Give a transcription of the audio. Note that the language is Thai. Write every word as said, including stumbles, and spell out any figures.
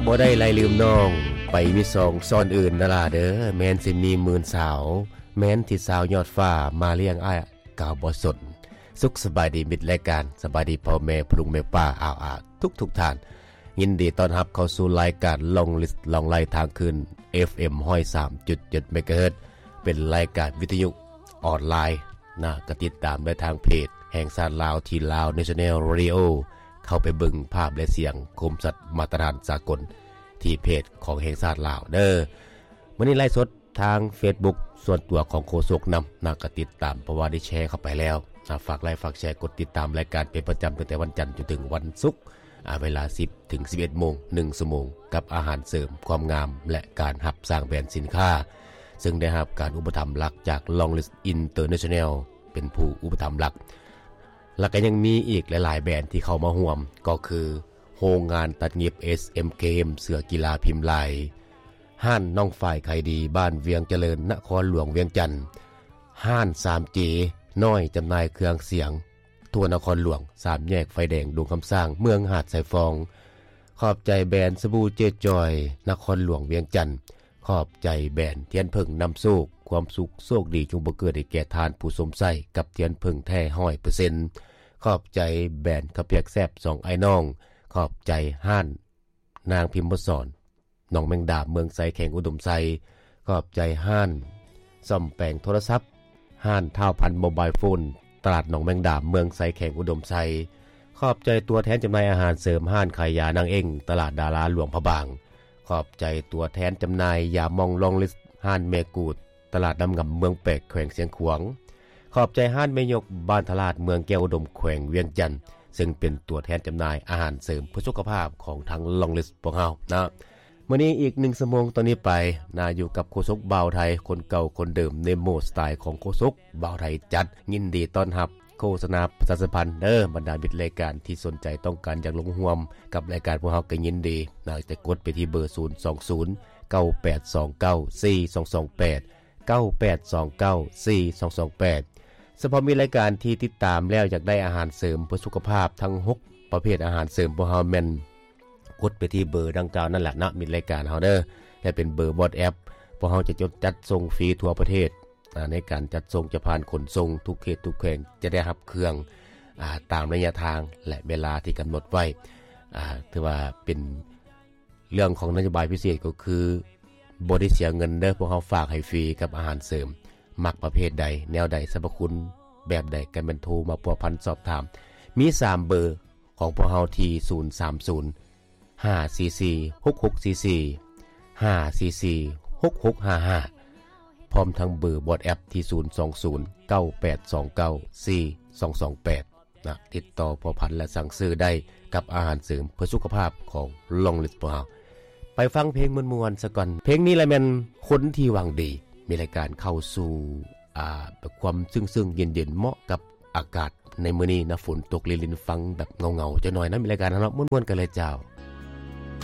บ่ได้ไล่ลืมน้องไปมีสองซ่อนอื่นนั่นล่ะเด้อแม้นสิมีหมื่นสาวแม้นที่สาวยอดฟ้ามาเลี้ยงอ้ายกาวบ่สนสุขสบายดีมิตรรายการสบายดีพ่อแม่พลุงแม่ป้าอ้าวๆทุกๆท่านยินดีต้อนรับเข้าสู่รายการลองลิสต์ลองไล่ทางคืน เอฟ เอ็ม หนึ่งศูนย์สามจุดเจ็ด เมกะเฮิรตซ์เป็นรายการวิทยุออนไลน์นะก็ติดตามได้ทางเพจแห่งชาติลาวที่ลาว National Radio เข้าไปเบิ่งภาพและเสียงคมสัตว์มาตรฐานสากลที่เพจของแห่งชาติลาวเด้อมื้อนี้ไลฟ์สดทาง Facebook ส่วนตัวของโฆษกนำนะก็ติดตามเพราะว่าได้แชร์เข้าไปแล้วนะฝากไลค์ฝากแชร์กดติดตามรายการเป็นประจำตั้งแต่วันจันทร์จนถึงวันศุกร์เวลา สิบถึงสิบเอ็ด โมงหนึ่งชั่วโมงกับอาหารเสริมความงามและการหับสร้างแบรนด์สินค้าซึ่งได้รับการอุปถัมภ์หลักจาก Longlist International เป็นผู้อุปถัมภ์หลักและก็ยังมีอีกหลายๆแบรนด์ที่เข้ามาร่วมก็คือโรงงานตัดเย็บ เอส เอ็ม Game เสื้อกีฬาพิมพ์ลายห้านน้องฝ่ายไข่ดีบ้านเวียงเจริญนครหลวงเวียงจันทน์ห้าน ทรีจี น้อยจำหน่ายเครื่องเสียงทั่วนครหลวงสามแยกไฟแดงดงคำสร้างเมืองหาดสายฟองขอบใจแบรนด์สบู่เจจอยนครหลวงเวียงจันทน์ขอบใจแบรนด์เทียนผึ้งนำโชคความสุขโชคดีจงบังเกิดให้แก่ทานผู้สมใส่กับเทียนผึ้งแท้ ร้อยเปอร์เซ็นต์ ขอบใจแบรนด์ข้าวเปียกแซ่บสองไอ้น้องขอบใจห้านนางพิมพ์สอนน้องแมงดาเมืองไซแข่งอุดมไซขอบใจห้านซ่อมแปลงโทรศัพท์ห้านเท่าพันโมบายโฟนตลาดหนองแมงดาเมืองไซแข่งอุดมไซขอบใจตัวแทนจำหน่ายอาหารเสริมห้านขายยานางเอ็งตลาดดาราหลวงพระบางขอบใจตัวแทนจำหน่ายยามองลองลิสห้านเมกูดตลาดน้ำงำเมืองแปกแขวงเสียงขวางขอบใจห้านเมยกบ้านตลาดเมืองแก้วอุดมแขวงเวียงจันทน์ซึ่งเป็นตัวแทนจำหน่ายอาหารเสริมเพื่อสุขภาพของทั้งลองลิสพวกเรานะมื้อนี้อีกหนึ่งชั่วโมงตอนนี้ไปนาอยู่กับโฆษกบ่าวไทยคนเก่าคนเดิมในโหมดสไตล์ของโฆษกบ่าวไทยจัดยินดีต้อนรับโฆษณาประชาสัมพันธ์เด้อบรรดามิตรรายการที่สนใจต้องการอยากลงร่วมกับรายการพวกเราก็ยินดีน่าจะกดไปที่เบอร์ศูนย์ สอง ศูนย์ เก้า แปด สอง เก้า สี่ สอง สอง แปด เก้า แปด สอง เก้า สี่ สอง สอง แปดเฉพาะมีรายการที่ติดตามแล้วอยากได้อาหารเสริมเพื่อสุขภาพทั้งหกประเภทอาหารเสริมพวกเราแม่นกดไปที่เบอร์ดังกล่าวนั่นแหละนะมีรายการเฮาเด้อและเป็นเบอร์ WhatsApp พวกเราจะจัดส่งฟรีทั่วประเทศในการจัดส่งจะผ่านขนส่งทุกเขตทุกแขวงจะได้รับเครื่องอ่าตามระยะทางและเวลาที่กำหนดไว้อ่าถือว่าเป็นเรื่องของนโยบายพิเศษก็คือบ่ได้เสียเงินเด้อพวกเราฝากให้ฟรีกับอาหารเสริมมักประเภทใดแนวใดสรรพคุณแบบใดกันเป็นโทรมาพัวพันสอบถามมีสามเบอร์ของพวกเราที่ศูนย์ สาม ศูนย์ ห้า สี่ สี่ หก หก สี่ สี่ ห้า สี่ สี่ หก หก ห้า ห้าพร้อมทั้งเบอร์ WhatsApp ที่ศูนย์ สอง ศูนย์ เก้า แปด สอง เก้า สี่ สอง สอง แปดนะติดต่อพัวพันและสั่งซื้อได้กับอาหารเสริมเพื่อสุขภาพของลองลิสพวกเราไปฟังเพลงม่วนๆซะก่อนเพลงนี้แหละแม่นคนที่หวังดีมีรายการเข้าสู่อ่าแบบความซึ้งๆเย็นๆเหมาะกับอากาศในมื้อนี้นะฝนตกลินๆฟังแบบเงาๆจะหน่อยนะมีรายการเนาะม่วนๆกันเลยเจ้า